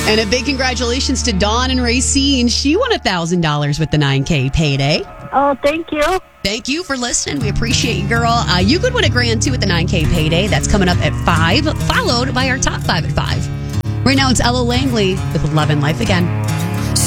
And a big congratulations to Dawn and Racine. She won $1,000 with the 9K payday. Oh, thank you. Thank you for listening. We appreciate you, girl. You could win a grand, too, with the 9K payday. That's coming up at 5, followed by our top 5 at 5. Right now, it's Ella Langley with Love and Life Again.